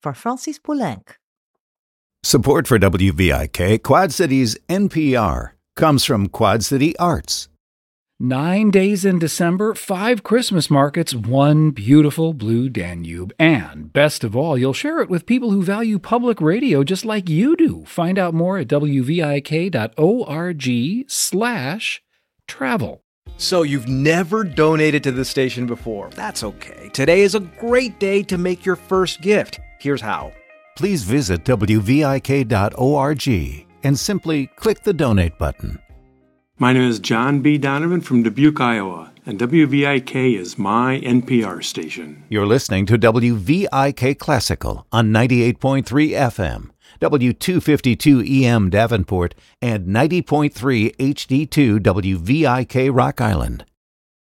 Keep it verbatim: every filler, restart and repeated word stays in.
for Francis Poulenc. Support for W V I K, Quad Cities N P R, comes from Quad City Arts. Nine days in December, five Christmas markets, one beautiful blue Danube. And best of all, you'll share it with people who value public radio just like you do. Find out more at w v i k dot org slash travel. So you've never donated to the station before. That's okay. Today is a great day to make your first gift. Here's how. Please visit w v i k dot org and simply click the donate button. My name is John B. Donovan from Dubuque, Iowa, and W V I K is my N P R station. You're listening to W V I K Classical on ninety-eight point three F M, W two fifty-two E M Davenport, and ninety point three H D two W V I K Rock Island.